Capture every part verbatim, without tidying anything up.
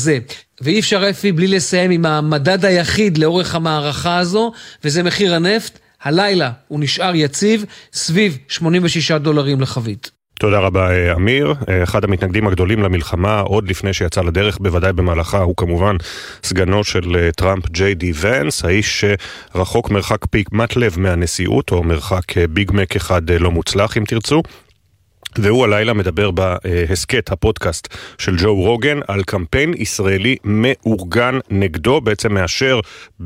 זה. ואי אפשר אפי בלי לסיים עם המדד היחיד לאורך המערכה הזו, וזה מחיר הנפט. הלילה הוא נשאר יציב סביב שמונים ושישה דולרים לחבית. תודה רבה אמיר. אחד המתנגדים הגדולים למלחמה עוד לפני שיצא לדרך, בוודאי במהלכה, הוא כמובן סגנו של טראמפ ג'יי די ונס, האיש שרחוק מרחק פיק מטלב מהנשיאות, או מרחק ביג מק אחד לא מוצלח אם תרצו. והוא הלילה מדבר בהסקט הפודקאסט של ג'ו רוגן על קמפיין ישראלי מאורגן נגדו, בעצם מאשר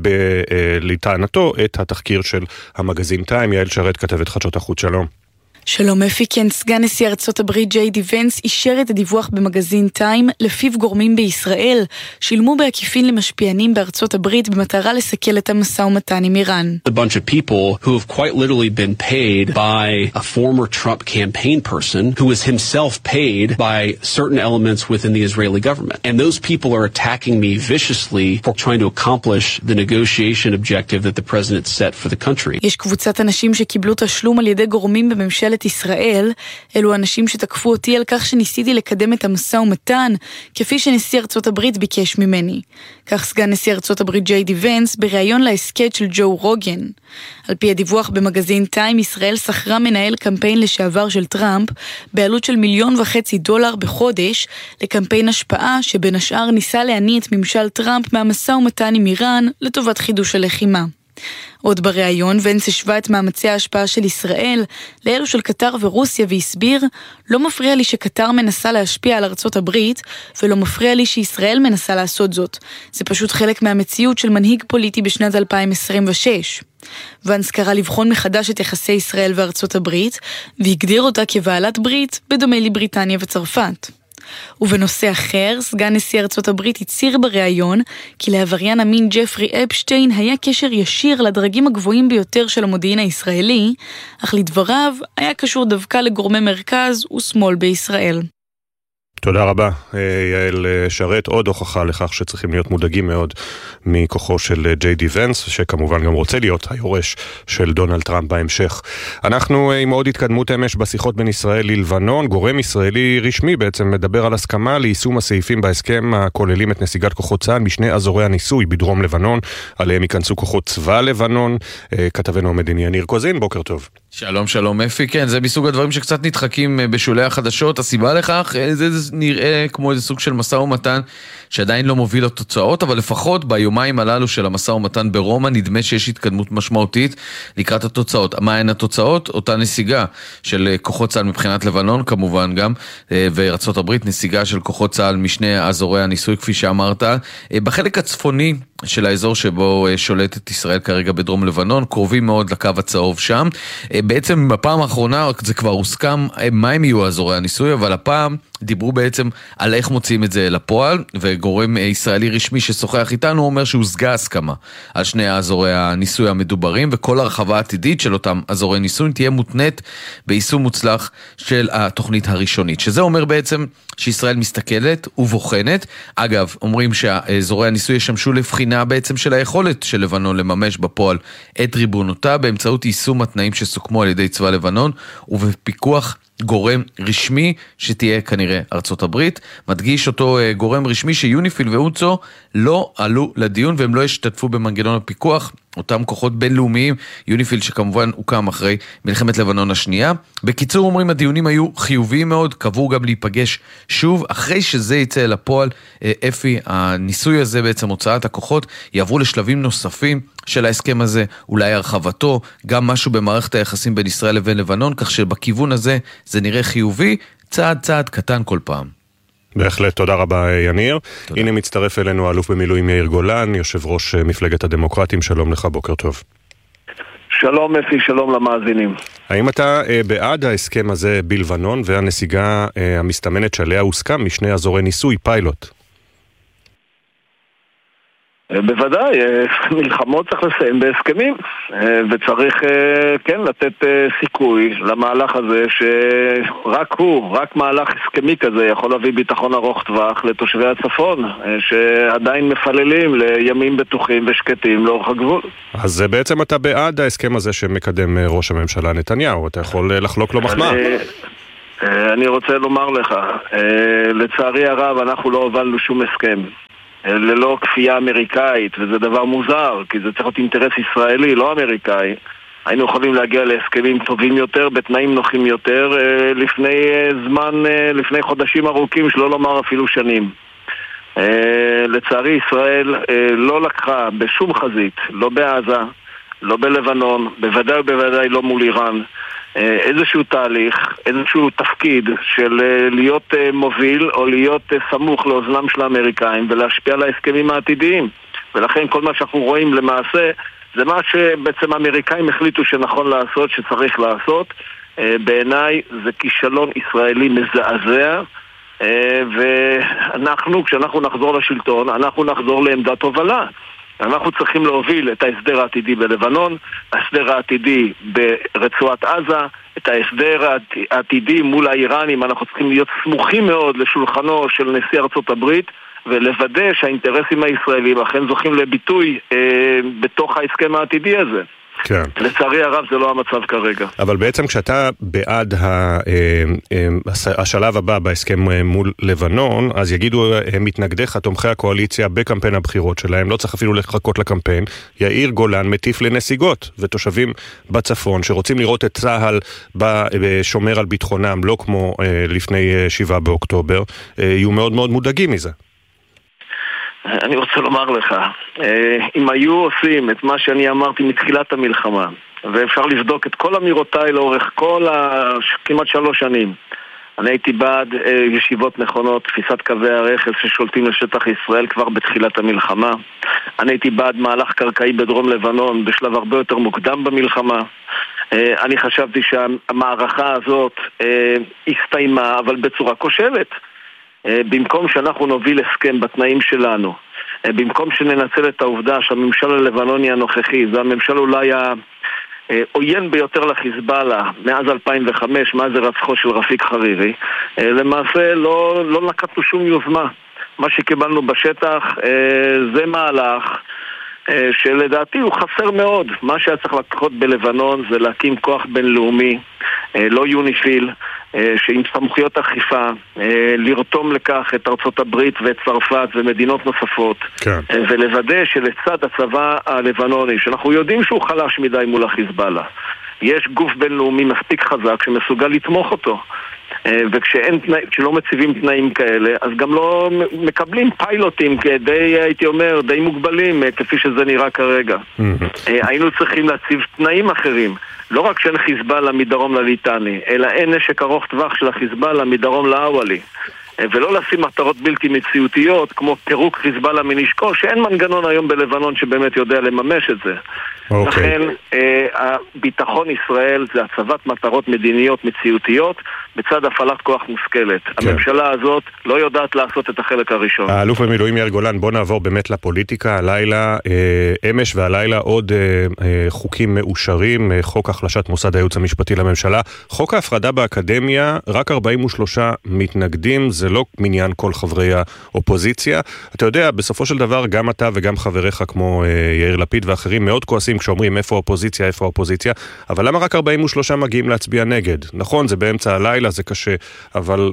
לטענתו את התחקיר של המגזין טיים. יעל שרת, כתבת חדשות החוץ, שלום. שלום אפי, כן, סגן נשיא ארצות הברית ג'יי די ונס אישר את הדיווח במגזין טיים, לפיו גורמים בישראל שילמו בעקיפין למשפיענים בארצות הברית במטרה לסכל את המשא ומתן עם איראן. A bunch of people who have quite literally been paid by a former Trump campaign person who was himself paid by certain elements within the Israeli government. And those people are attacking me viciously for trying to accomplish the negotiation objective that the president set for the country. יש קבוצת אנשים שקיבלו תשלום על ידי גורמים בממשלת ישראל, אלו אנשים שתקפו אותי על כך שניסיתי לקדם את המשא ומתן, כפי שנשיא ארצות הברית ביקש ממני. כך סגן נשיא ארצות הברית ג'יי די ונס בריאיון להסקט של ג'ו רוגן. על פי הדיווח במגזין טיים, ישראל שכרה מנהל קמפיין לשעבר של טראמפ, בעלות של מיליון וחצי דולר בחודש, לקמפיין השפעה שבין השאר ניסה להניע את ממשל טראמפ מהמשא ומתן עם איראן לטובת חידוש הלחימה. עוד בריאיון ונס השווה את מאמצי ההשפעה של ישראל לאלו של קטר ורוסיה והסביר, לא מפריע לי שקטר מנסה להשפיע על ארצות הברית ולא מפריע לי שישראל מנסה לעשות זאת. זה פשוט חלק מהמציאות של מנהיג פוליטי בשנת אלפיים עשרים ושש. ונס קרא לבחון מחדש את יחסי ישראל וארצות הברית והגדיר אותה כבעלת ברית בדומה לבריטניה וצרפת. ובנושא אחר, סגן נשיא ארצות הברית הצהיר בריאיון כי לעבריין המין ג'פרי אפשטיין היה קשר ישיר לדרגים הגבוהים ביותר של המודיעין הישראלי, אך לדבריו היה קשור דווקא לגורמי מרכז ושמאל בישראל. תודה רבה, יעל שרת. עוד הוכחה לכך שצריכים להיות מודאגים מאוד מכוחו של ג'יי די ונס, שכמובן גם רוצה להיות היורש של דונלד טראמפ בהמשך. אנחנו עם עוד התקדמות אמש בשיחות בין ישראל ללבנון. גורם ישראלי רשמי בעצם מדבר על הסכמה ליישום הסעיפים בהסכם הכוללים את נסיגת כוחות צה"ל משני אזורי הניסוי בדרום לבנון, עליהם ייכנסו כוחות צבא לבנון. כתבנו המדיני יניר קוזין, בוקר טוב. שלום שלום אפי, כן, זה מסוג הדברים שקצת נדחקים בשולי החדשות. הסיבה לכך, זה נראה כמו איזה סוג של מסע ומתן שעדיין לא מוביל לתוצאות, אבל לפחות ביומיים הללו של המסע ומתן ברומא נדמה שיש התקדמות משמעותית לקראת התוצאות. מה הן התוצאות? אותה נסיגה של כוחות צה"ל מבחינת לבנון כמובן גם, וארצות הברית, נסיגה של כוחות צה"ל משני אזורי הניסוי כפי שאמרת, בחלק הצפוני של האזור שבו שולטת ישראל כרגע בדרום לבנון, קרובים מאוד לקו הצהוב שם. בעצם בפעם האחרונה זה כבר הוסכם מה הם יהיו אזורי הניסוי, אבל הפעם דיברו בעצם על איך מוציאים את זה לפועל, וגורם ישראלי רשמי ששוחח איתנו אומר שהושגה הסכמה על שני אזורי הניסוי המדוברים, וכל הרחבה עתידית של אותם אזורי ניסוי תהיה מותנית ביישום מוצלח של התוכנית הראשונית, שזה אומר בעצם שישראל מסתכלת ובוחנת. אגב, אומרים שהאזורי הניסוי ישמשו לבחינה בעצם של היכולת של לבנון לממש בפועל את ריבונותה באמצעות יישום התנאים שסוכמו על ידי צבא לבנון ובפיקוח גורם רשמי שתהיה כנראה ארצות הברית. מדגיש אותו גורם רשמי שיוניפיל ואוצו לא עלו לדיון והם לא השתתפו במנגנון הפיקוח, אותם כוחות בינלאומיים, יוניפיל שכמובן הוקם אחרי מלחמת לבנון השנייה. בקיצור אומרים הדיונים היו חיוביים מאוד, קבעו גם להיפגש שוב אחרי שזה יצא לפועל. אפי, הניסוי הזה בעצם הוצאת הכוחות יעברו לשלבים נוספים של ההסכם הזה, אולי הרחבתו, גם משהו במערכת היחסים בין ישראל לבין לבנון, כך שבכיוון הזה זה נראה חיובי, צעד צעד קטן כל פעם. בהחלט, תודה רבה יניר. תודה. הנה מצטרף אלינו האלוף במילואים יאיר גולן, יושב ראש מפלגת הדמוקרטים. שלום לך, בוקר טוב. שלום אפי, שלום למאזינים. האם אתה אה, בעד ההסכם הזה בלבנון והנסיגה אה, המסתמנת שעליה הוסכם משני אזורי ניסוי פיילוט? בוודאי, מלחמות צריך לסיים בהסכמים, וצריך כן לתת סיכוי למהלך הזה שרק הוא, רק מהלך הסכמי כזה יכול להביא ביטחון ארוך טווח לתושבי הצפון שעדיין מפללים לימים בטוחים ושקטים לאורך הגבול. אז בעצם אתה בעד ההסכם הזה שמקדם ראש הממשלה נתניהו, אתה יכול לחלוק לו מחמאה. אני רוצה לומר לך, לצערי הרב אנחנו לא הובלנו שום הסכם. ללא כפייה אמריקאית, וזה דבר מוזר, כי זה צריך להיות אינטרס ישראלי, לא אמריקאי. היינו יכולים להגיע להסכמים טובים יותר, בתנאים נוחים יותר, לפני זמן, לפני חודשים ארוכים, שלא לומר אפילו שנים. לצערי ישראל לא לקחה בשום חזית, לא בעזה, לא בלבנון, בוודאי ובוודאי לא מול איראן, איזשהו תהליך, איזשהו תפקיד של להיות מוביל או להיות סמוך לאוזנם של האמריקאים ולהשפיע על ההסכמים העתידיים. ולכן כל מה שאנחנו רואים למעשה זה מה שבעצם האמריקאים החליטו שנכון לעשות, שצריך לעשות. בעיניי זה כישלון ישראלי מזעזע, ואנחנו, כשאנחנו נחזור לשלטון, אנחנו נחזור לעמדת הובלה. אנחנו צריכים להוביל את ההסדר העתידי בלבנון, ההסדר העתידי ברצועת עזה, את ההסדר העתידי מול האיראנים. אנחנו צריכים להיות סמוכים מאוד לשולחנו של נשיא ארצות הברית, ולוודא שהאינטרסים הישראלים אכן זוכים לביטוי אה, בתוך ההסכם העתידי הזה. כן. לצערי הרב זה לא המצב כרגע. אבל בעצם כשאתה בעד השלב הבא בהסכם מול לבנון, אז יגידו מתנגדיך, תומכי הקואליציה בקמפיין הבחירות שלהם, לא צריך אפילו לחכות לקמפיין, יאיר גולן מטיף לנסיגות, ותושבים בצפון שרוצים לראות את צה"ל שומר על ביטחונם, לא כמו לפני שבעה באוקטובר, יהיו מאוד מאוד מודאגים מזה. אני רוצה לומר לך, אם היו עושים את מה שאני אמרתי מתחילת המלחמה, ואפשר לבדוק את כל אמירותיי לאורך כל ה... כמעט שלוש שנים, אני הייתי בעד ישיבות נכונות, תפיסת קווי הרכס ששולטים לשטח ישראל כבר בתחילת המלחמה. אני הייתי בעד מהלך קרקעי בדרום לבנון בשלב הרבה יותר מוקדם במלחמה. אני חשבתי שהמערכה הזאת הסתיימה, אבל בצורה כושלת. במקום שאנחנו נוביל הסכם בתנאים שלנו, במקום שננצל את העובדה שהממשל הלבנוני הנוכחי זה הממשל אולי העוין ביותר לחיזבאללה מאז אלפיים וחמש, מאז הרצחו של רפיק חרירי, למעשה לא, לא נקטנו שום יוזמה. מה שקיבלנו בשטח זה מהלך שלדעתי הוא חסר מאוד. מה שהיה צריך לקרות בלבנון זה להקים כוח בינלאומי, לא יוניפיל, שעם סמכויות אכיפה, לרתום לכך את ארצות הברית ואת צרפת ומדינות נוספות, כן. ולוודא שלצד הצבא הלבנוני, שאנחנו יודעים שהוא חלש מדי מול החיזבאללה, יש גוף בינלאומי מספיק חזק שמסוגל לתמוך אותו. וכשאין תנא, כשלא מציבים תנאים כאלה, אז גם לא מקבלים פיילוטים כדי, הייתי אומר, די מוגבלים, כפי שזה נראה כרגע. היינו צריכים להציב תנאים אחרים. לא רק שאין חיזבאללה מדרום לליטני, אלא אין נשק ארוך טווח של החיזבאללה מדרום לאוולי. ולא לשים מטרות בלתי מציאותיות, כמו פירוק חיזבאללה מנשקו, שאין מנגנון היום בלבנון שבאמת יודע לממש את זה. Okay. לכן, אה, הביטחון ישראל זה הצבת מטרות מדיניות מציאותיות, בצד הפעלת כוח מושכלת. Okay. הממשלה הזאת לא יודעת לעשות את החלק הראשון. האלוף במילואים יאיר גולן, בוא נעבור באמת לפוליטיקה. הלילה, אה, אמש והלילה עוד אה, אה, חוקים מאושרים, אה, חוק החלשת מוסד הייעוץ המשפטי לממשלה, חוק ההפרדה באקדמיה, רק ארבעים ושלושה מתנגדים, זה לא מניין כל חברי האופוזיציה. אתה יודע, בסופו של דבר, גם אתה וגם חבריך כמו אה, יאיר לפיד ואחרים מאוד כועסים כשאומרים איפה האופוזיציה, איפה האופוזיציה, אבל למה רק ארבעים ושלושה מגיעים להצביע נגד? נכון, זה באמצע הלילה, זה קשה, אבל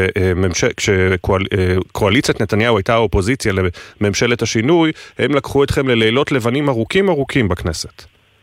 כשקואליציית נתניהו הייתה האופוזיציה לממשלת השינוי, הם לקחו אתכם ללילות לבנים ארוכים ארוכים בכנסת.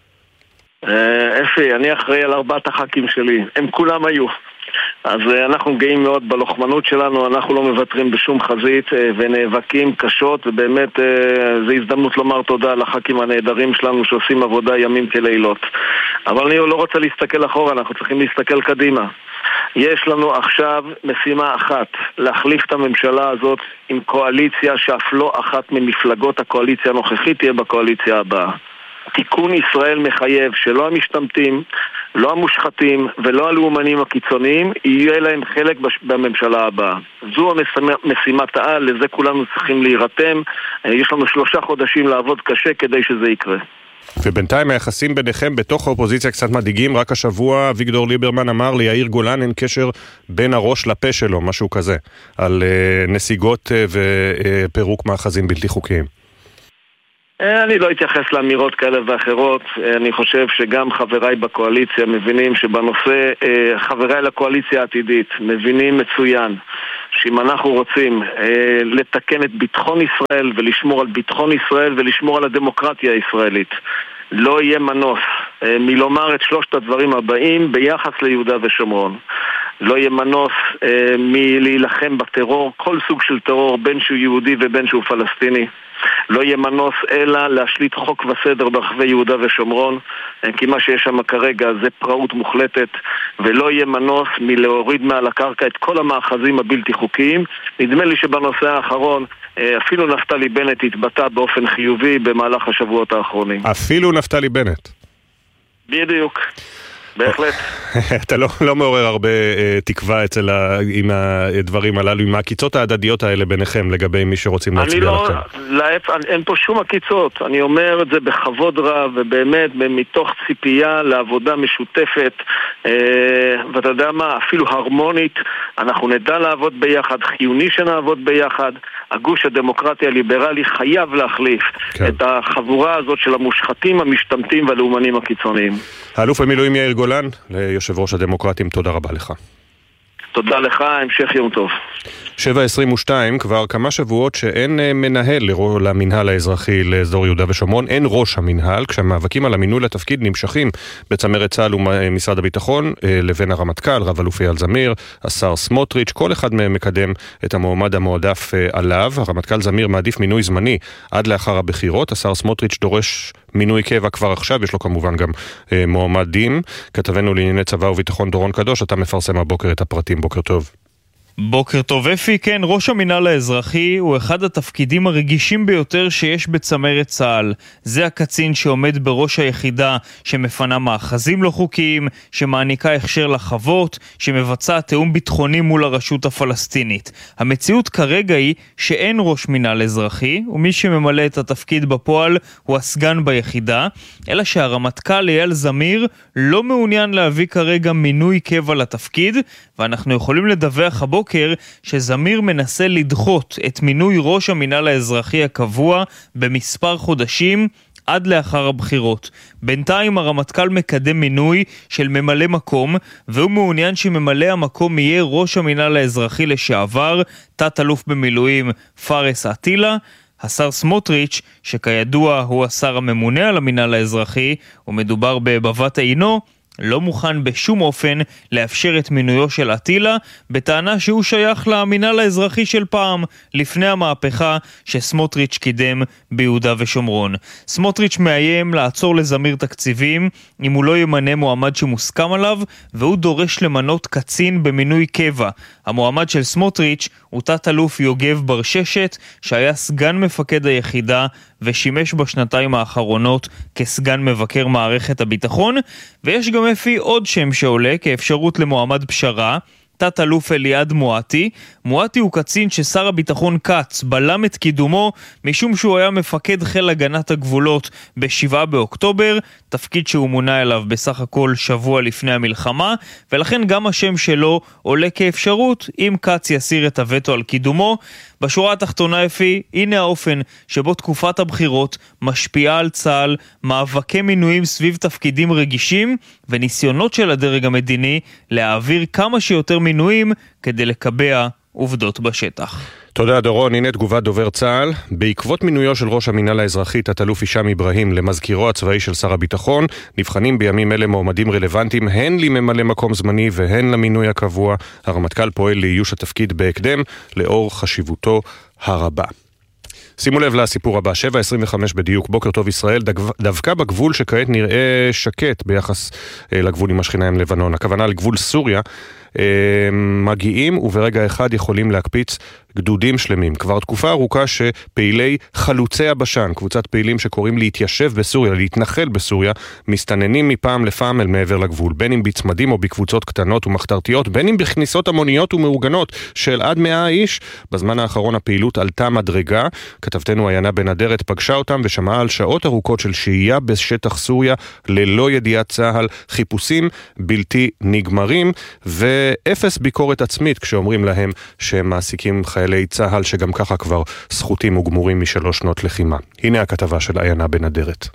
אפי, אני אחראי על ארבעת הח"כים שלי, הם כולם היו. אז אנחנו גאים מאוד בלוחמנות שלנו, אנחנו לא מוותרים בשום חזית ונאבקים קשות, ובאמת זו הזדמנות לומר תודה לח"כים הנהדרים שלנו שעושים עבודה ימים כלילות. אבל אני לא רוצה להסתכל אחורה, אנחנו צריכים להסתכל קדימה. יש לנו עכשיו משימה אחת, להחליף את הממשלה הזאת עם קואליציה שאף לא אחת ממפלגות הקואליציה הנוכחית תהיה בקואליציה הבאה. תיקון ישראל מחייב שלא המשתמטים, לא המושחתים ולא הלאומנים הקיצוניים יהיה להם חלק בממשלה הבאה. זו המשימת העל, לזה כולנו צריכים להירתם. יש לנו שלושה חודשים לעבוד קשה כדי שזה יקרה. ובינתיים היחסים ביניכם בתוך האופוזיציה קצת מדאיגים. רק השבוע אביגדור ליברמן אמר ליאיר גולן אין קשר בין הראש לפה שלו, משהו כזה, על נסיגות ופירוק מאחזים בלתי חוקיים. אני לא אתייחס לאמירות כאלה ואחרות. אני חושב שגם חבריי בקואליציה מבינים שבנושא, חבריי לקואליציה העתידית מבינים מצוין שאם אנחנו רוצים לתקן את ביטחון ישראל ולשמור על ביטחון ישראל ולשמור על הדמוקרטיה הישראלית, לא יהיה מנוס מלומר את שלושת הדברים הבאים ביחס ליהודה ושומרון. לא יהיה מנוס אה, מלהילחם בטרור, כל סוג של טרור, בין שהוא יהודי ובין שהוא פלסטיני. לא יהיה מנוס אלא להשליט חוק וסדר ברחבי יהודה ושומרון, אה, כי מה שיש שם כרגע זה פראות מוחלטת, ולא יהיה מנוס מלהוריד מעל הקרקע את כל המאחזים הבלתי חוקיים. נדמה לי שבנושא האחרון אה, אפילו נפתלי בנט התבטא באופן חיובי במהלך השבועות האחרונים. אפילו נפתלי בנט. בדיוק. בהחלט. אתה לא, לא מעורר הרבה uh, תקווה אצל ה, עם הדברים הללו, עם הקיצות ההדדיות האלה ביניכם לגבי מי שרוצים להצביע לא, לכם. להפ... אין פה שום הקיצות. אני אומר את זה בכבוד רב, ובאמת מתוך ציפייה לעבודה משותפת, אה, ואתה יודע מה, אפילו הרמונית. אנחנו נדע לעבוד ביחד, חיוני שנעבוד ביחד. הגוש הדמוקרטי הליברלי חייב להחליף כן. את החבורה הזאת של המושחתים, המשתמטים והלאומנים הקיצוניים. האלוף במילואים יאיר גולן, ליושב ראש הדמוקרטים, תודה רבה לך. תודה לך, המשך יום טוב. שבע עשרים ושתיים, כבר כמה שבועות שאין מנהל למנהל האזרחי לאזור יהודה ושומרון, אין ראש המנהל, כשהמאבקים על המינוי לתפקיד נמשכים בצמרת צה"ל ומשרד הביטחון, לבין הרמטכ"ל, רב אלוף אייל זמיר, השר סמוטריץ', כל אחד מהם מקדם את המועמד המועדף עליו. הרמטכ"ל זמיר מעדיף מינוי זמני עד לאחר הבחירות, השר סמוטריץ' דורש מינוי קבע כבר עכשיו, יש לו כמובן גם אה, מועמדים. כתבנו לענייני צבא וביטחון דורון קדוש, אתה מפרסם הבוקר את הפרטים. בוקר טוב. בוקר טוב אפי, כן, ראש המינהל האזרחי הוא אחד התפקידים הרגישים ביותר שיש בצמרת צה"ל. זה הקצין שעומד בראש היחידה שמפנה מאחזים לא חוקיים, שמעניקה הכשר לחוות, שמבצע תאום ביטחוני מול הרשות הפלסטינית. המציאות כרגע היא שאין ראש מינהל אזרחי, ומי שממלא את התפקיד בפועל הוא הסגן ביחידה, אלא שהרמטכ"ל אייל זמיר לא מעוניין להביא כרגע מינוי קבע לתפקיד, ואנחנו יכולים לדווח הבוקר שזמיר מנסה לדחות את מינוי ראש המינהל האזרחי הקבוע במספר חודשים עד לאחר הבחירות. בינתיים הרמטכ"ל מקדם מינוי של ממלא מקום, והוא מעוניין שממלא המקום יהיה ראש המינהל האזרחי לשעבר, תת אלוף במילואים פארס עטילה. השר סמוטריץ', שכידוע הוא השר הממונה על המינהל האזרחי, ומדובר בבבת עינו, לא מוכן בשום אופן לאפשר את מינויו של עטילה, בטענה שהוא שייך למינהל האזרחי של פעם, לפני המהפכה שסמוטריץ' קידם ביהודה ושומרון. סמוטריץ' מאיים לעצור לזמיר תקציבים אם הוא לא ימנה מועמד שמוסכם עליו, והוא דורש למנות קצין במינוי קבע. המועמד של סמוטריץ' הוא תת אלוף יוגב ברששת, שהיה סגן מפקד היחידה ושימש בשנתיים האחרונות כסגן מבקר מערכת הביטחון. ויש גם אפי עוד שם שעולה כאפשרות למועמד פשרה, תת אלוף אליעד מואטי. מואטי הוא קצין ששר הביטחון קץ בלם את קידומו משום שהוא היה מפקד חיל הגנת הגבולות בשבעה באוקטובר, תפקיד שהוא מונה אליו בסך הכל שבוע לפני המלחמה, ולכן גם השם שלו עולה כאפשרות אם קץ יסיר את הווטו על קידומו. בשורה התחתונה אפי, הנה האופן שבו תקופת הבחירות משפיעה על צה"ל, מאבקי מינויים סביב תפקידים רגישים, וניסיונות של הדרג המדיני להעביר כמה שיותר מינויים כדי לקבע עובדות בשטח. תודה דורון. הנה תגובת דובר צה"ל. בעקבות מינויו של ראש המינהל האזרחי תת אלוף הישאם איברהים למזכירו הצבאי של שר הביטחון, נבחנים בימים אלה מועמדים רלוונטיים הן לממלא מקום זמני והן למינוי הקבוע. הרמטכ"ל פועל לאיוש התפקיד בהקדם לאור חשיבותו הרבה. שימו לב לסיפור הבא, שבע עשרים וחמש בדיוק, בוקר טוב ישראל, דווקא בגבול שכעת נראה שקט ביחס לגבול עם השכנה עם לבנון, הכוונה לגבול סוריה, מגיעים וברגע אחד יכולים להקפיץ גדודים שלמים. כבר תקופה ארוכה שפעילי חלוצי הבשן, קבוצת פעילים שקוראים להתיישב בסוריה, להתנחל בסוריה, מסתננים מפעם לפעם אל מעבר לגבול, בין אם בצמדים או בקבוצות קטנות ומחתרתיות, בין אם בכניסות המוניות ומאורגנות של עד מאה איש. בזמן האחרון הפעילות עלתה מדרגה. כתבתנו עיינה בן אדרת פגשה אותם ושמעה על שעות ארוכות של שהייה בשטח סוריה ללא ידיעת צה"ל, חיפושים בלתי נגמרים ואפס ביקורת עצמית כשאומרים להם שהם מעסיקים חיילים חיילי צהל שגם ככה כבר זכותים וגמורים משלוש שנות לחימה. הנה הכתבה של עיינה בן אדרת.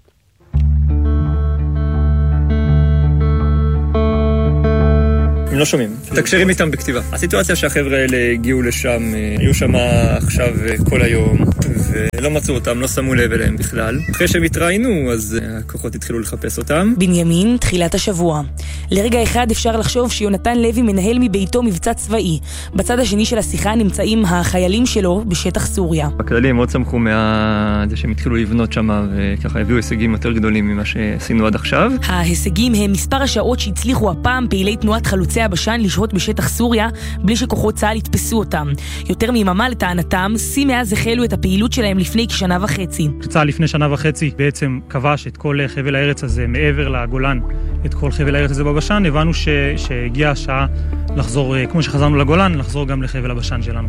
הם לא שומעים, תקשרים איתם בכתיבה. הסיטואציה שהחבר'ה האלה הגיעו לשם, היו שם עכשיו כל היום, ולא מצאו אותם, לא שמו לב אליהם בכלל. אחרי שהם התראינו, אז הכוחות התחילו לחפש אותם. בנימין, תחילת השבוע. לרגע אחד אפשר לחשוב שיונתן לוי מנהל מביתו מבצע צבאי. בצד השני של השיחה נמצאים החיילים שלו בשטח סוריה. הכללים מאוד שמחו מזה שהם התחילו לבנות שם, וככה הביאו הישגים יותר גדולים ממה שעשינו עד עכשיו. ההישגים הם מספר השעות שהצליחו הפעם פעילי תנועת חלוצי הבשן לשהות בשטח סוריה בלי שכוחות צה"ל יתפסו אותם. יותר מיממה לטענתם, שיא מאז החלו את הפעילות שלהם לפני כשנה וחצי. צה"ל לפני שנה וחצי בעצם כבש את כל חבל הארץ הזה מעבר לגולן, את כל חבל הארץ הזה בבשן. הבנו ש... שהגיעה השעה לחזור, כמו שחזרנו לגולן, לחזור גם לחבל הבשן שלנו.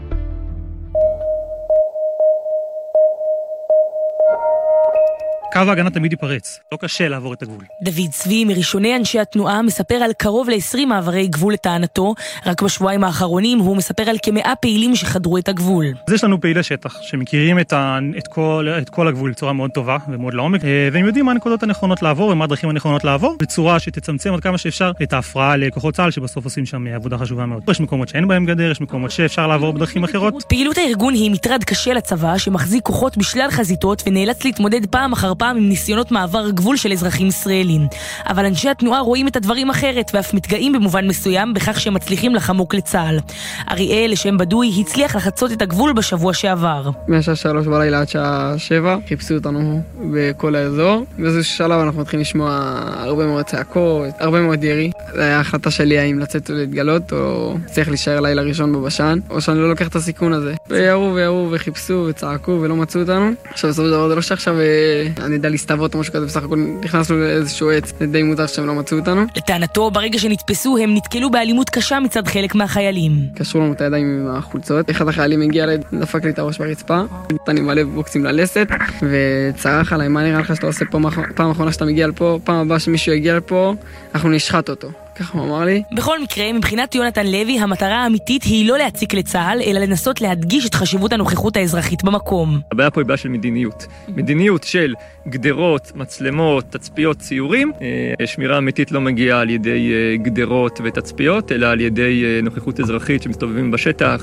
קו ההגנה תמיד ייפרץ, לא קשה לעבור את הגבול. דוד צבי, מראשוני אנשי התנועה, מספר על קרוב ל-עשרים מעברי גבול לטענתו. רק בשבועיים האחרונים הוא מספר על כמאה פעילים שחדרו את הגבול. אז יש לנו פעילי שטח שמכירים את, ה... את, כל... את כל הגבול בצורה מאוד טובה ומאוד לעומק, והם יודעים מה הנקודות הנכונות לעבור ומה הדרכים הנכונות לעבור, בצורה שתצמצם עד כמה שאפשר את ההפרעה לכוחות צה"ל שבסוף עושים שם עבודה חשובה מאוד. יש מקומות שאין בהם גדר, יש מקומות שאפשר לעבור בדרכים אחרות. פעילות הארגון היא מטרד קשה לצבא שמחזיק כוחות בשלל חזיתות ונאלץ להתמודד פעם אחר פעם עם ניסיונות מעבר הגבול של אזרחים ישראלים. אבל אנשי התנועה רואים את הדברים אחרת ואף מתגאים במובן מסוים בכך שהם מצליחים לחמוק לצה"ל. אריאל, לשם בדוי, הצליח לחצות את הגבול בשבוע שעבר. מהשעה שלוש בלילה עד שעה שבע חיפשו אותנו בכל האזור. באיזשהו שלב אנחנו מתחילים לשמוע הרבה מאוד צעקות, הרבה מאוד ירי. זו היה החלטה שלי האם לצאת ולהתגלות או צריך להישאר לילה ראשון בבשן, או שאני לא לוקח את הסיכון הזה. וירו וירו וחיפשו וצעקו ולא מצאו אותנו. עכשיו בסוף דבר זה לא שעכשיו אני יודע להסתוות או משהו כזה, בסך הכל נכנסנו לאיזשהו עץ, זה די מוזר שהם לא מצאו אותנו. לטענתו, ברגע שנתפסו הם נתקלו באלימות קשה מצד חלק מהחיילים. קשרו לנו את הידיים עם החולצות, אחד החיילים הגיע לדפק לי את הראש ברצפה, נתן לי מלא בוקסים ללסת, וצרח עליי, מה נראה לך שאתה עושה פעם, פעם אחרונה שאתה מגיע לפה, פעם הבאה שמישהו יגיע לפה, אנחנו נשחט אותו. ככה הוא אמר לי. בכל מקרה, מבחינת יונתן לוי, המטרה האמיתית היא לא להציק לצה"ל, אלא לנסות להדגיש את חשיבות הנוכחות האזרחית במקום. הבעיה פה היא בעיה של מדיניות. מדיניות של גדרות, מצלמות, תצפיות, ציורים. שמירה אמיתית לא מגיעה על ידי גדרות ותצפיות, אלא על ידי נוכחות אזרחית שמסתובבים בשטח.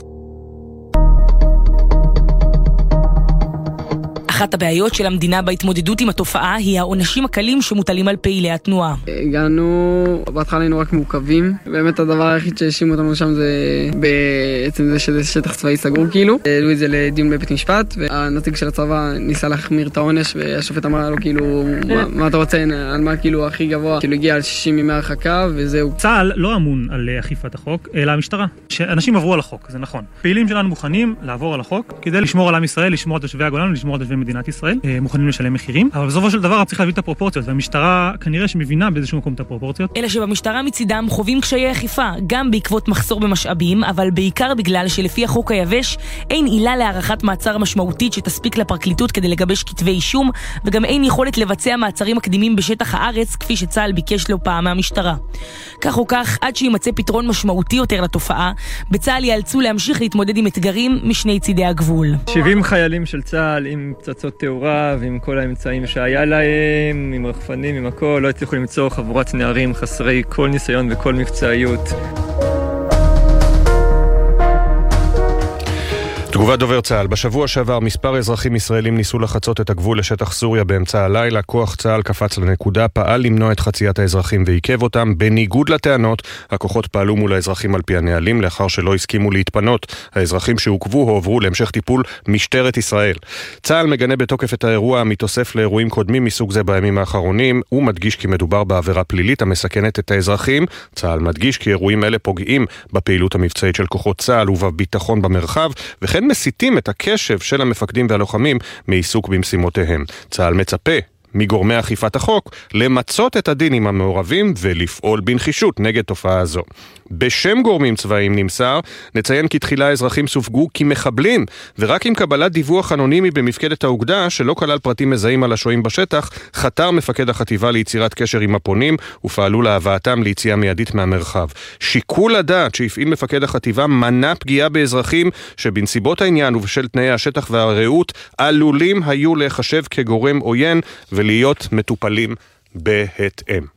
אחת הבעיות של המדינה בהתמודדות עם התופעה היא העונשים הקלים שמוטלים על פעילי התנועה. הגענו, בהתחלה היינו רק מעוכבים. באמת הדבר היחיד שהאשימו אותנו שם זה בעצם זה שזה שטח צבאי סגור כאילו. העלו את זה לדיון בבית משפט, והנציג של הצבא ניסה להחמיר את העונש, והשופט אמר לו כאילו, מה אתה רוצה, על מה כאילו הכי גבוה? כאילו הגיע על שישים ימי הרחקה וזהו. צה"ל לא אמון על אכיפת החוק, אלא המשטרה. שאנשים עברו על החוק, זה נכון. פעילים שלנו מוכנים לעבור על החוק כדי לשמור על עם ישראל, לשמור על תושבי הגולן ולשמור על תושבי מדינת ישראל, מוכנים לשלם מחירים, אבל בסופו של דבר צריך להביא את הפרופורציות, והמשטרה כנראה שמבינה באיזשהו מקום את הפרופורציות. אלא שבמשטרה מצידם חווים קשיי אכיפה, גם בעקבות מחסור במשאבים, אבל בעיקר בגלל שלפי החוק היבש, אין עילה להארכת מעצר משמעותית שתספיק לפרקליטות כדי לגבש כתבי אישום, וגם אין יכולת לבצע מעצרים מקדימים בשטח הארץ, כפי שצה"ל ביקש לו פעם מהמשטרה. כך או כך, עד שימצא פתרון משמעותי יותר לתופעה, בצה"ל ייאלצו להמשיך להתמודד עם אתגרים משני צידי הגבול. שבעים חיילים של צה"ל עם פצצות תאורה ועם כל האמצעים שהיה להם, עם רחפנים, עם הכל, לא הצליחו למצוא חבורת נערים חסרי כל ניסיון וכל מבצעיות. תגובת דובר צה"ל. בשבוע שעבר מספר אזרחים ישראלים ניסו לחצות את הגבול לשטח סוריה באמצע הלילה. כוח צה"ל קפץ לנקודה, פעל למנוע את חציית האזרחים ועיכב אותם. בניגוד לטענות, הכוחות פעלו מול האזרחים על פי הנהלים לאחר שלא הסכימו להתפנות. האזרחים שעוכבו הועברו להמשך טיפול משטרת ישראל. צה"ל מגנה בתוקף את האירוע מתוסף לאירועים קודמים מסוג זה בימים האחרונים. הוא מדגיש כי מדובר בעבירה פלילית המסכנת את האזרחים. צה"ל מדגיש כי אירועים אלה פוגעים בפעילות המבצעית של כוחות צה"ל ובביטחון במרחב, וכן מסיתים את הקשב של המפקדים והלוחמים מעיסוק במשימותיהם. צה"ל מצפה מגורמי אכיפת החוק למצות את הדין עם המעורבים ולפעול בנחישות נגד תופעה זו. בשם גורמים צבאיים נמסר, נציין כי תחילה האזרחים סופגו כמחבלים, ורק עם קבלת דיווח אנונימי במפקדת האוגדה, שלא כלל פרטים מזהים על השוהים בשטח, חתר מפקד החטיבה ליצירת קשר עם הפונים, ופעלו להבאתם ליציאה מיידית מהמרחב. שיקול הדעת שהפעיל מפקד החטיבה מנע פגיעה באזרחים שבנסיבות העניין ובשל תנאי השטח והרעות עלולים היו להיחשב כגורם עוין ולהיות מטופלים בהתאם.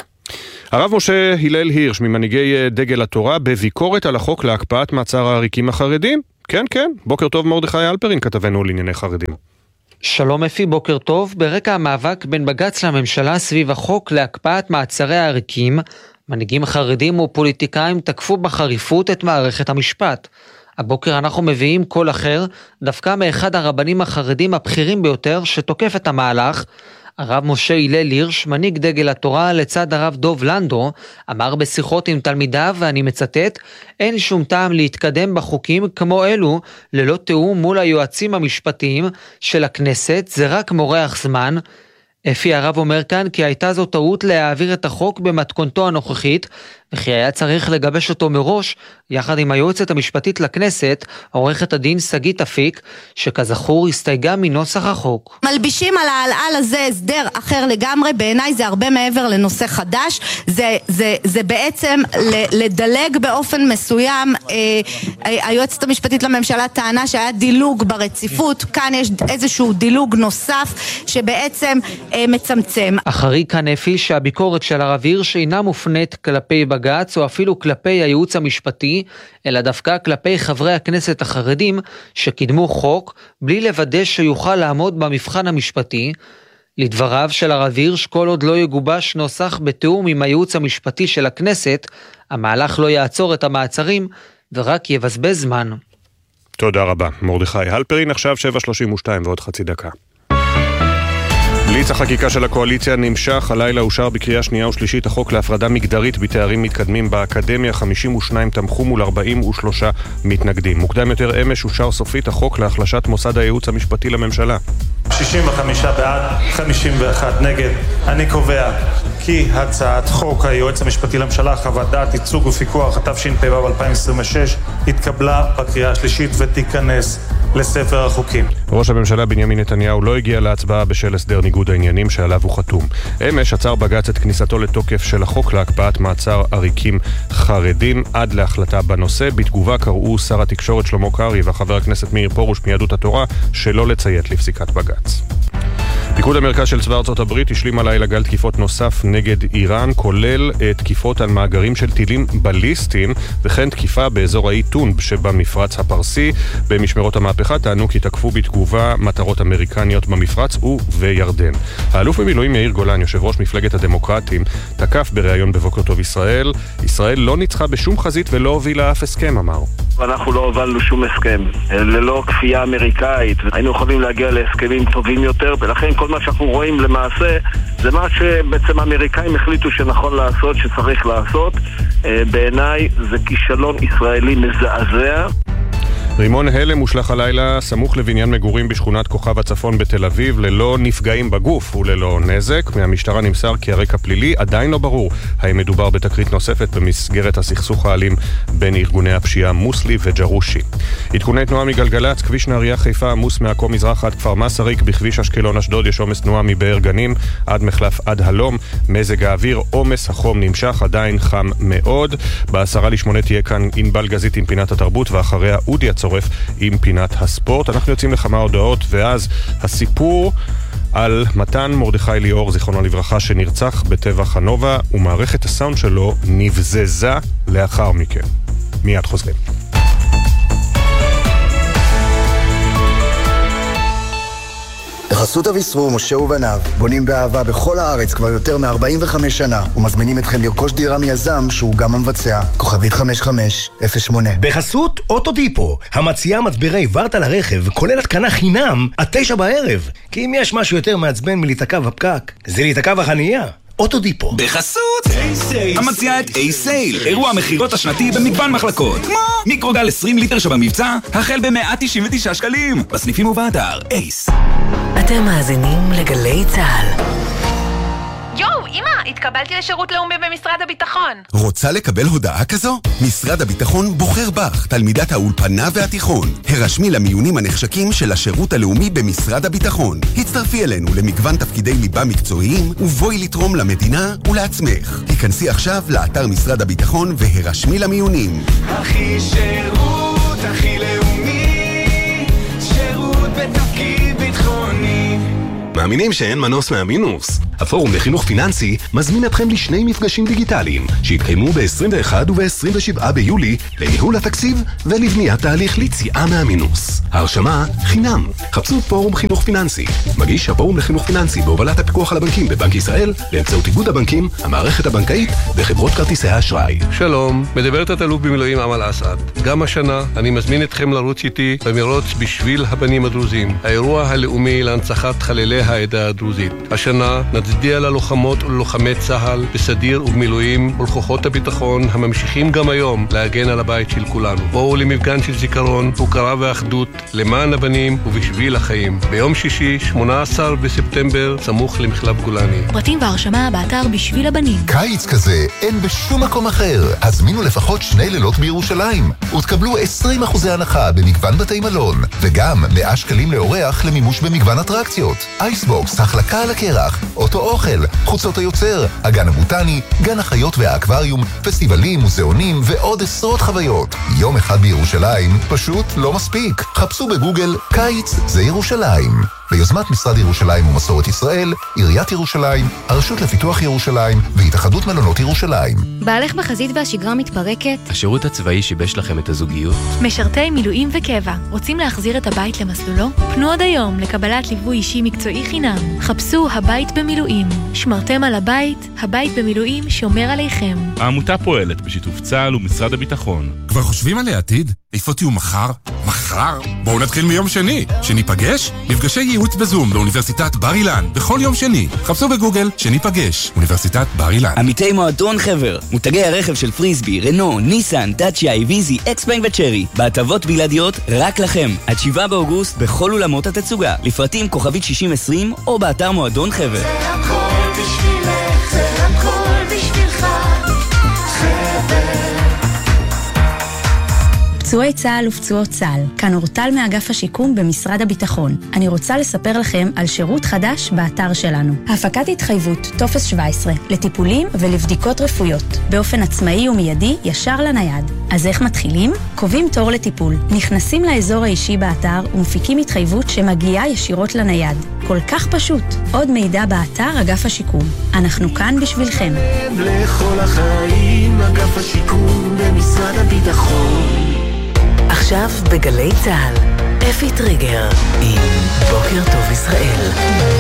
הרב משה הלל הירש ממנהיגי דגל התורה בביקורת על החוק להקפאת מעצר העריקים החרדים. כן, כן, בוקר טוב מרדכי הלפרין, כתבנו לענייני חרדים. שלום אפי, בוקר טוב. ברקע המאבק בין בג"ץ לממשלה סביב החוק להקפאת מעצרי העריקים, מנהיגים חרדים ופוליטיקאים תקפו בחריפות את מערכת המשפט. הבוקר אנחנו מביאים קול אחר, דווקא מאחד הרבנים החרדים הבכירים ביותר שתוקף את המהלך. הרב משה הלל הירש, מנהיג דגל התורה לצד הרב דוב לנדו, אמר בשיחות עם תלמידיו, ואני מצטט, אין שום טעם להתקדם בחוקים כמו אלו, ללא תיאום מול היועצים המשפטיים של הכנסת, זה רק מורח זמן. אפי הרב אומר כאן כי הייתה זו טעות להעביר את החוק במתכונתו הנוכחית, וכי היה צריך לגבש אותו מראש, יחד עם היועצת המשפטית לכנסת, עורכת הדין שגית אפיק, שכזכור הסתייגה מנוסח החוק. מלבישים על העל הזה הסדר אחר לגמרי, בעיניי זה הרבה מעבר לנושא חדש, זה, זה, זה בעצם לדלג באופן מסוים, אה, היועצת המשפטית לממשלה טענה שהיה דילוג ברציפות, כאן יש איזשהו דילוג נוסף, שבעצם אה, מצמצם. אחרי כאן אפי שהביקורת של הרב הירש אינה מופנית כלפי בג"ץ או אפילו כלפי הייעוץ המשפטי, אלא דווקא כלפי חברי הכנסת החרדים שקידמו חוק בלי לוודא שיוכל לעמוד במבחן המשפטי. לדבריו של הרב הירש, כל עוד לא יגובש נוסח בתיאום עם הייעוץ המשפטי של הכנסת, המהלך לא יעצור את המעצרים ורק יבזבז זמן. תודה רבה מרדכי הלפרין. עכשיו שבע שלושים ושתיים ועוד חצי דקה. בליץ החקיקה של הקואליציה נמשך, הלילה אושר בקריאה שנייה ושלישית החוק להפרדה מגדרית בתארים מתקדמים באקדמיה, חמישים ושניים תמכו מול ארבעים ושלושה מתנגדים. מוקדם יותר אמש אושר סופית החוק להחלשת מוסד הייעוץ המשפטי לממשלה. שישים וחמישה בעד, חמישים ואחת נגד. אני קובע כי הצעת חוק היועץ המשפטי לממשלה, חוות דעת, ייצוג ופיקוח, התשפ"ו אלפיים עשרים ושש, התקבלה בקריאה השלישית ותיכנס לספר החוקים. ראש הממשלה בנימין נתניהו לא הגיע להצבעה בשל הסדר ניגוד העניינים שעליו הוא חתום. אמש עצר בג"ץ את כניסתו לתוקף של החוק להקפאת מעצר עריקים חרדים עד להחלטה בנושא. בתגובה קראו שר התקשורת שלמה קרעי וחבר הכנסת מאיר פרוש מיהדות התורה שלא לציית לפסיקת בג"ץ. פיקוד המרכז של צבא ארצות הברית השלים הלילה גל תקיפות נוסף נגד איראן, כולל תקיפות על מאגרים של טילים בליסטיים, וכן תקיפה באזור האי טונב שבמפרץ הפרסי. במשמרות המהפכה טענו כי תקפו בתגובה מטרות אמריקניות במפרץ ובירדן. האלוף במילואים יאיר גולן, יושב ראש מפלגת הדמוקרטים, תקף בריאיון בבוקר טוב ישראל, ישראל לא ניצחה בשום חזית ולא הובילה אף הסכם, אמר. אנחנו לא הובלנו שום הסכם, ללא כפייה אמריקאית, היינו יכולים להגיע להסכמים טובים יותר, ולכן כל מה שאנחנו רואים למעשה זה מה שבעצם האמריקאים החליטו שנכון לעשות, שצריך לעשות. בעיניי זה כישלון ישראלי מזעזע. רימון הלם הושלך הלילה סמוך לבניין מגורים בשכונת כוכב הצפון בתל אביב ללא נפגעים בגוף וללא נזק. מהמשטרה נמסר כי הרקע פלילי עדיין לא ברור האם מדובר בתקרית נוספת במסגרת הסכסוך האלים בין ארגוני הפשיעה מוסלי וג'רושי. עדכוני תנועה מגלגלץ, כביש נהריה חיפה עמוס מעכו מזרח עד כפר מסריק, בכביש אשקלון אשדוד יש עומס תנועה מבאר גנים עד מחלף עד הלום. מזג האוויר, עומס החום נמשך, עדיין חם מאוד. בעשרה לשמונה תהיה כאן ענבל גזית עם פינת התרבות, ואחריה אודי הצורף עם פינת הספורט. אנחנו יוצאים לכמה הודעות, ואז הסיפור על מתן מרדכי ליאור, זיכרונו לברכה, שנרצח בטבח הנובה, ומערכת הסאונד שלו נבזזה לאחר מכן. מיד חוזרים. בחסות אביסרו, משה ובניו, בונים באהבה בכל הארץ כבר יותר מ-ארבעים וחמש שנה, ומזמינים אתכם לרכוש דירה מיזם שהוא גם המבצע. כוכבית חמש חמש אפס שמונה. בחסות אוטודיפו, המציעה מצברי ורטה לרכב, כולל התקנה חינם עד תשע בערב. כי אם יש משהו יותר מעצבן מלהיתקע בפקק, זה להיתקע בחנייה. אוטודיפו. בחסות A-Sale, המציעה את A-Sale, אירוע המחירות השנתי במגוון מחלקות, כמו מיקרוגל עשרים ליטר שבמבצע, החל ב-מאה תשעים ותשעה שקלים, בסניפים ובאתר אייס. אתם מאזינים לגלי צהל. יואו, אמא, התקבלתי לשירות לאומי במשרד הביטחון. רוצה לקבל הודעה כזו? משרד הביטחון בוחר בך, תלמידת האולפנה והתיכון. הרשמי למיונים הנחשקים של השירות הלאומי במשרד הביטחון. הצטרפי אלינו למגוון תפקידי ליבה מקצועיים, ובואי לתרום למדינה ולעצמך. היכנסי עכשיו לאתר משרד הביטחון והרשמי למיונים. הכי שירות, הכי לאומי, שירות בתפקיד ביטחוני. מאמינים שאין מנוס מהמינוס. הפורום לחינוך פיננסי מזמין אתכם לשני מפגשים דיגיטליים שהתקיימו ב-עשרים ואחד וב-עשרים ושבעה ביולי לניהול התקציב ולבניית תהליך ליציאה מהמינוס. ההרשמה חינם. חפשו פורום חינוך פיננסי. מגיש הפורום לחינוך פיננסי בהובלת הפיקוח על הבנקים בבנק ישראל באמצעות איגוד הבנקים, המערכת הבנקאית וחברות כרטיסי האשראי. שלום, מדברת התלוף במילואים אמל אסעד. גם השנה אני מזמין אתכם לרוץ איתי במרוץ בשביל הבנים הדרוזים, האירוע הלאומי להנצחת חללי העדה הדרוזית. השנה נצדיע ללוחמות וללוחמי צה"ל בסדיר ובמילואים ולכוחות הביטחון הממשיכים גם היום להגן על הבית של כולנו. בואו למפגן של זיכרון, הוקרה ואחדות למען הבנים ובשביל החיים. ביום שישי, שמונה עשר בספטמבר, סמוך למחלף גולני. פרטים והרשמה באתר בשביל הבנים. קיץ כזה אין בשום מקום אחר. הזמינו לפחות שני לילות בירושלים ותקבלו עשרים אחוז הנחה במגוון בתי מלון וגם מאה שקלים לאורח למימוש במגוון אטרקציות. אייסבוקס, החלקה על הקרח, אוטו אוכל, חוצות היוצר, הגן הבוטני, גן החיות והאקווריום, פסטיבלים, מוזיאונים ועוד עשרות חוויות. יום אחד בירושלים פשוט לא מספיק. חפשו בגוגל קיץ זה ירושלים. ביוזמת משרד ירושלים ומסורת ישראל, עיריית ירושלים, הרשות לפיתוח ירושלים והתאחדות מלונות ירושלים. בעלך בחזית והשגרה מתפרקת? השירות הצבאי שיבש לכם את הזוגיות? משרתי מילואים וקבע, רוצים להחזיר את הבית למסלולו? פנו עוד היום לקבלת ליווי אישי מקצועי חינם. חפשו הבית במילואים. שמרתם על הבית, הבית במילואים שומר עליכם. העמותה פועלת בשיתוף צה"ל ומשרד הביטחון. כבר חושבים על העתיד? איפה תהיו מחר? מחר? בואו נתחיל מיום שני. שניפגש? מפגשי ייעוץ בזום באוניברסיטת בר אילן בכל יום שני. חפשו בגוגל שניפגש. אוניברסיטת בר אילן. עמיתי מועדון חבר. מותגי הרכב של פריסבי, רנו, ניסן, דאצ'יה, איביזי, אקספלן וצ'רי. בהטבות בלעדיות רק לכם. עד שבעה באוגוסט בכל אולמות התצוגה. לפרטים כוכבית שישים עשרים או באתר מועדון חבר. זה הכל בשבילך, זה הכל בשבילך. חבר. פצועי צה"ל ופצועות צה"ל, כאן אורטל מאגף השיקום במשרד הביטחון. אני רוצה לספר לכם על שירות חדש באתר שלנו. הפקת התחייבות, טופס שבע עשרה, לטיפולים ולבדיקות רפואיות, באופן עצמאי ומיידי ישר לנייד. אז איך מתחילים? קובעים תור לטיפול, נכנסים לאזור האישי באתר ומפיקים התחייבות שמגיעה ישירות לנייד. כל כך פשוט. עוד מידע באתר אגף השיקום. אנחנו כאן בשבילכם. לכל החיים, אגף השיקום במשרד הביטחון. עכשיו בגלי צהל, אפי טריגר עם בוקר טוב ישראל.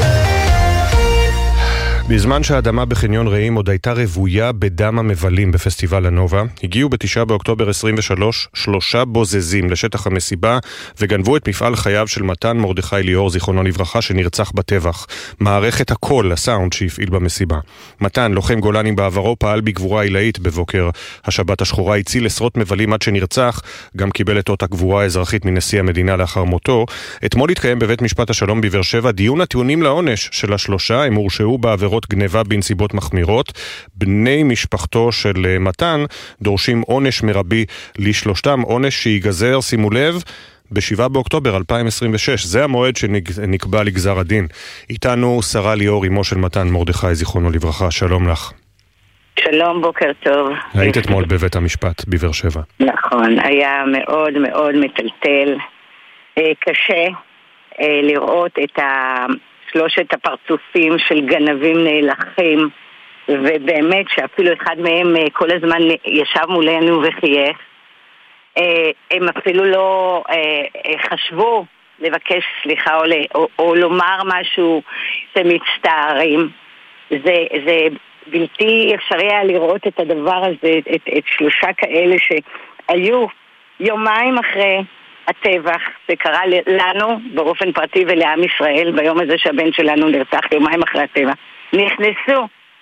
בזמן שהאדמה בחניון רעים עוד הייתה רבויה בדם המבלים בפסטיבל הנובה, הגיעו בתשעה באוקטובר עשרים ושלוש שלושה בוזזים לשטח המסיבה וגנבו את מפעל חייו של מתן מרדכי ליאור זיכרונו לברכה שנרצח בטבח, מערכת הקול, הסאונד שהפעיל במסיבה. מתן, לוחם גולני בעברו, פעל בגבורה עילאית בבוקר השבת השחורה, הציל עשרות מבלים עד שנרצח, גם קיבל את אות הגבורה האזרחית מנשיא המדינה לאחר מותו. אתמול התקיים בבית משפט השלום בבאר שבע דיון הטיעונים לעונש של השלושה, הם הורשעו בעבירות גניבה בנסיבות מחמירות. בני משפחתו של מתן דורשים עונש מרבי לשלושתם, עונש שיגזר, שימו לב, ב-שבעה באוקטובר אלפיים עשרים ושש. זה המועד שנקבע לגזר הדין. איתנו שרה ליאור, אמו של מתן מרדכי זיכרונו לברכה. שלום לך. שלום, בוקר טוב. היית אתמול בבית המשפט בבאר שבע. נכון, היה מאוד מאוד מטלטל, קשה לראות את ה... שלושת הפרצופים של גנבים נאלחים, ובאמת שאפילו אחד מהם כל הזמן ישב מולנו וחייך. הם אפילו לא חשבו לבקש סליחה או, או, או לומר משהו שמצטערים. זה, זה בלתי אפשרי היה לראות את הדבר הזה, את, את שלושה כאלה שהיו יומיים אחרי הטבח, זה קרה לנו באופן פרטי ולעם ישראל ביום הזה שהבן שלנו נרצח יומיים אחרי הטבח. נכנסו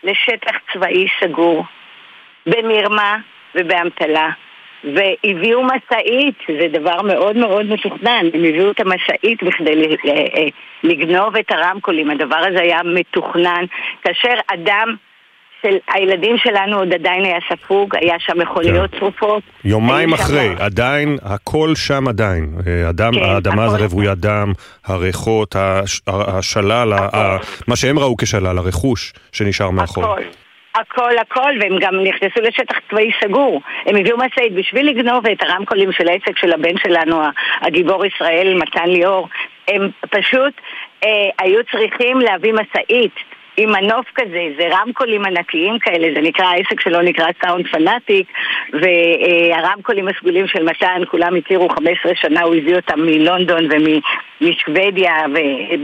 לשטח צבאי סגור, במרמה ובאמתלה. והביאו מסעית, זה דבר מאוד מאוד מתוכנן, הם הביאו את המסעית בכדי לגנוב את הרמקולים, הדבר הזה היה מתוכנן, כאשר אדם של הילדים שלנו עוד עדיין היה ספוג, היה שם מכוניות שרופות. יומיים אחרי, עדיין, הכל שם עדיין. האדמה הזו רוויה דם, הריחות, השלל, מה שהם ראו כשלל, הרכוש שנשאר מאחור. הכל. הכל הכל, והם גם נכנסו לשטח צבאי סגור. הם הביאו מסעית בשביל לגנוב את הרמקולים של העסק של הבן שלנו, הגיבור ישראל, מתן ליאור. הם פשוט אה, היו צריכים להביא מסעית עם מנוף כזה, זה רמקולים ענקיים כאלה, זה נקרא, העסק שלו נקרא סאונד פנאטיק, והרמקולים הסגולים של מתן, כולם הכירו חמש עשרה שנה, הוא הביא אותם מלונדון ומשוודיה,